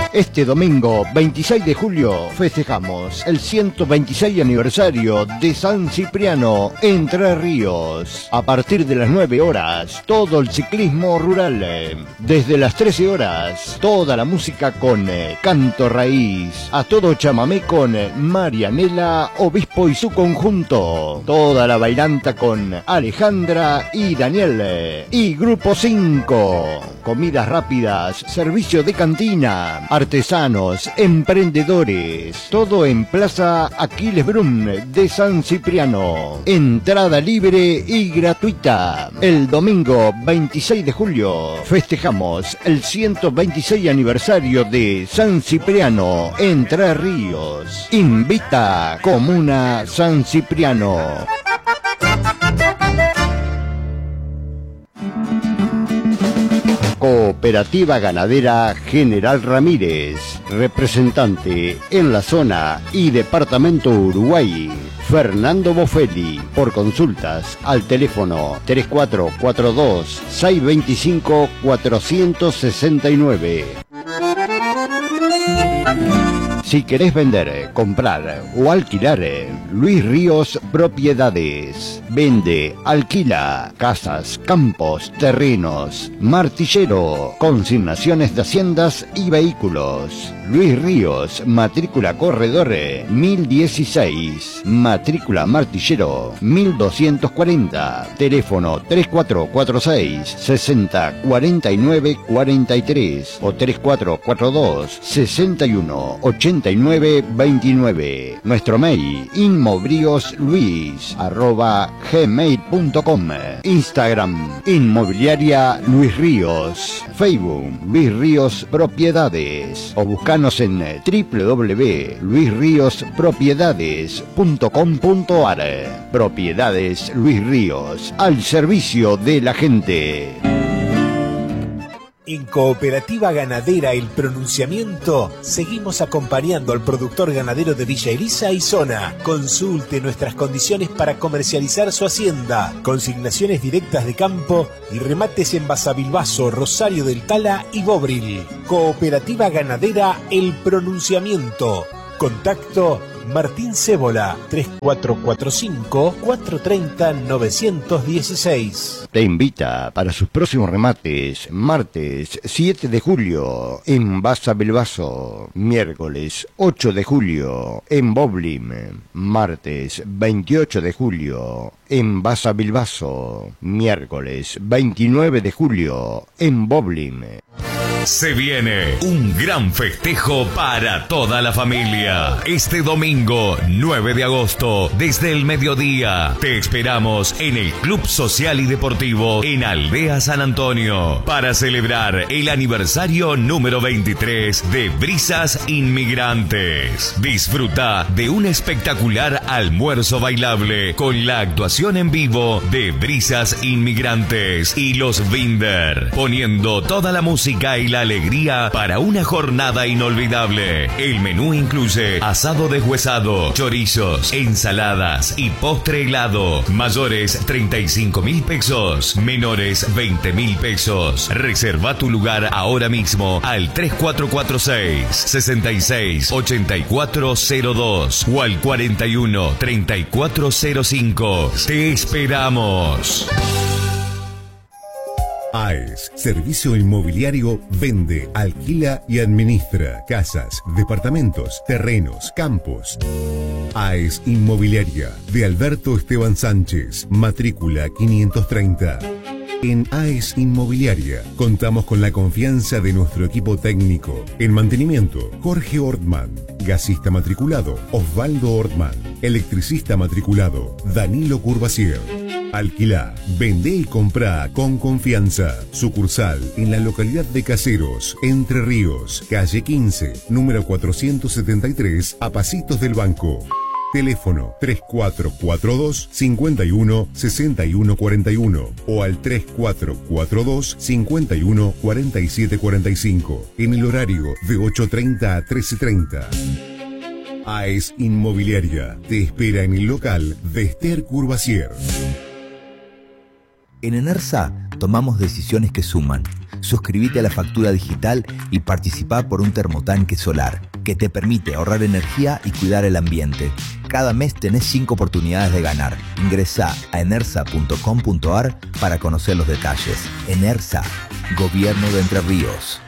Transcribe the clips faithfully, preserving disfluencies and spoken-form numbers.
Este domingo veintiséis de julio festejamos el ciento veintiséis aniversario de San Cipriano, Entre Ríos. A partir de las nueve horas, todo el ciclismo rural. Desde las trece horas, toda la música con canto raíz. A todo chamamé con Marianela Obispo y su conjunto. Toda la bailanta con Alejandra y Daniel. Y Grupo cinco. Comidas rápidas, servicio de cantina, artesanos, emprendedores. Todo en Plaza Aquiles Brum de San Cipriano. Entrada libre y gratuita. El domingo veintiséis de julio festejamos el ciento veintiséis aniversario de San Cipriano, Entre Ríos. Invita Comuna San Cipriano. Cooperativa Ganadera General Ramírez, representante en la zona y departamento Uruguay, Fernando Bofelli. Por consultas al teléfono tres cuatro cuatro dos, seis dos cinco, cuatro seis nueve. Si querés vender, comprar o alquilar, Luis Ríos Propiedades. Vende, alquila casas, campos, terrenos, martillero, consignaciones de haciendas y vehículos. Luis Ríos, matrícula corredor mil dieciséis, matrícula martillero mil doscientos cuarenta, teléfono tres cuatro cuatro seis, sesenta cuarenta y nueve cuarenta y tres o tres cuatro cuatro dos, sesenta y uno ochenta y nueve veintinueve. Nuestro mail inmobriosluis arroba gmail punto com. Instagram Inmobiliaria Luis Ríos. Facebook Luis Ríos Propiedades. O buscanos en w w w punto luis ríos propiedades punto com punto a r. Propiedades Luis Ríos, al servicio de la gente. En Cooperativa Ganadera El Pronunciamiento seguimos acompañando al productor ganadero de Villa Elisa y zona. Consulte nuestras condiciones para comercializar su hacienda, consignaciones directas de campo y remates en Basavilbaso, Rosario del Tala y Bobril. Cooperativa Ganadera El Pronunciamiento. Contacto Martín Cébola, tres cuatro cuatro cinco, cuatro tres cero, nueve uno seis. Te invita para sus próximos remates, martes siete de julio en Basavilbaso, miércoles ocho de julio en Boblim, martes veintiocho de julio en Basavilbaso, miércoles veintinueve de julio en Boblim. Se viene un gran festejo para toda la familia. Este domingo, nueve de agosto, desde el mediodía, te esperamos en el Club Social y Deportivo en Aldea San Antonio para celebrar el aniversario número veintitrés de Brisas Inmigrantes. Disfruta de un espectacular almuerzo bailable con la actuación en vivo de Brisas Inmigrantes y los Binder, poniendo toda la música y la alegría para una jornada inolvidable. El menú incluye asado deshuesado, chorizos, ensaladas y postre helado. Mayores treinta y cinco mil pesos, menores veinte mil pesos. Reserva tu lugar ahora mismo al tres cuatro cuatro seis, seis seis ocho cuatro cero dos o al cuarenta y uno treinta y cuatro cero cinco. Te esperamos. A E S, Servicio Inmobiliario, vende, alquila y administra casas, departamentos, terrenos, campos. A E S Inmobiliaria, de Alberto Esteban Sánchez, matrícula quinientos treinta. En A E S Inmobiliaria contamos con la confianza de nuestro equipo técnico. En mantenimiento, Jorge Ortman. Gasista matriculado, Osvaldo Ortman. Electricista matriculado, Danilo Curvacier. Alquilá, vendé y comprá con confianza. Sucursal en la localidad de Caseros, Entre Ríos, calle quince, número cuatrocientos setenta y tres, a pasitos del banco. Teléfono tres cuatro cuatro dos, cinco uno, seis uno cuatro uno o al tres cuatro cuatro dos, cinco uno, cuatro siete cuatro cinco en el horario de ocho treinta a trece treinta. A E S Inmobiliaria te espera en el local de Esther Curvacier. En Enersa tomamos decisiones que suman. Suscríbete a la factura digital y participá por un termotanque solar que te permite ahorrar energía y cuidar el ambiente. Cada mes tenés cinco oportunidades de ganar. Ingresá a enersa punto com punto ar para conocer los detalles. Enersa, Gobierno de Entre Ríos.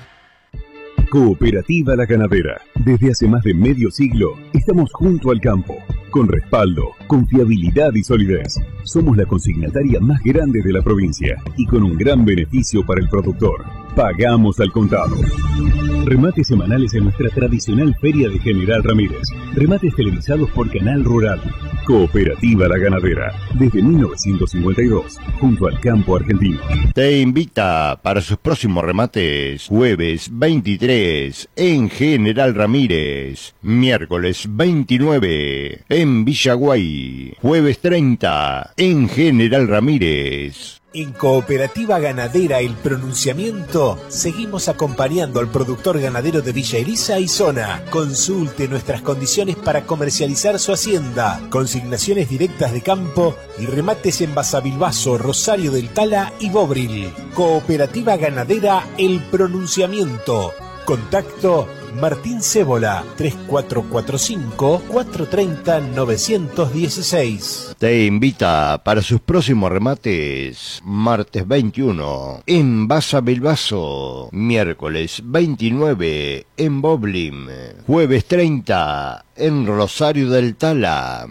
Cooperativa La Ganadera. Desde hace más de medio siglo estamos junto al campo, con respaldo, confiabilidad y solidez. Somos la consignataria más grande de la provincia y con un gran beneficio para el productor. Pagamos al contado. Remates semanales en nuestra tradicional Feria de General Ramírez. Remates televisados por Canal Rural. Cooperativa La Ganadera, desde mil novecientos cincuenta y dos, junto al campo argentino. Te invita para sus próximos remates, jueves veintitrés en General Ramírez, miércoles veintinueve en Villaguay, jueves treinta en General Ramírez. En Cooperativa Ganadera El Pronunciamiento seguimos acompañando al productor ganadero de Villa Elisa y zona. Consulte nuestras condiciones para comercializar su hacienda, consignaciones directas de campo y remates en Basavilbaso, Rosario del Tala y Bobril. Cooperativa Ganadera El Pronunciamiento. Contacto Martín Cébola, tres cuatro cuatro cinco, cuatro tres cero, nueve uno seis. Te invita para sus próximos remates, martes veintiuno en Basavilbaso, miércoles veintinueve en Boblin, jueves treinta en Rosario del Tala.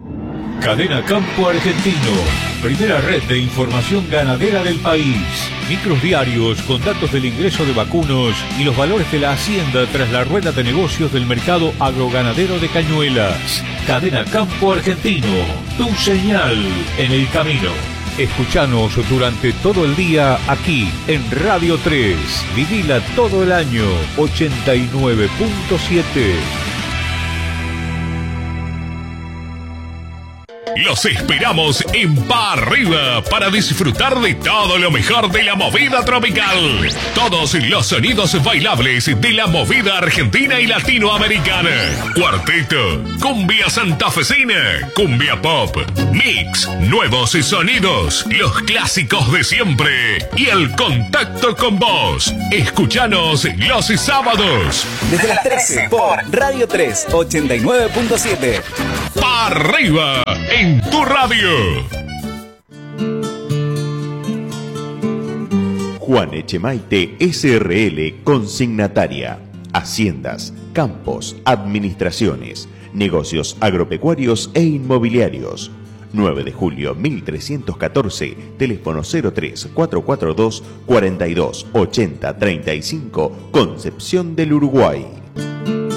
Cadena Campo Argentino, primera red de información ganadera del país. Micros diarios con datos del ingreso de vacunos y los valores de la hacienda tras la rueda de negocios del mercado agroganadero de Cañuelas. Cadena Campo Argentino, tu señal en el camino. Escuchanos durante todo el día aquí en Radio tres. Vivila todo el año, ochenta y nueve punto siete. Los esperamos en Pa' Arriba para disfrutar de todo lo mejor de la movida tropical. Todos los sonidos bailables de la movida argentina y latinoamericana. Cuarteto, cumbia santafesina, cumbia pop, mix, nuevos sonidos, los clásicos de siempre y el contacto con vos. Escuchanos los sábados. Desde las trece por Radio tres, ochenta y nueve punto siete. Pa' Arriba en tu radio. Juan Echemaite S R L Consignataria. Haciendas, campos, administraciones, negocios agropecuarios e inmobiliarios. nueve de julio mil trescientos catorce, teléfono cero tres, cuatro cuatro dos, cuarenta y dos, ochenta, treinta y cinco, Concepción del Uruguay.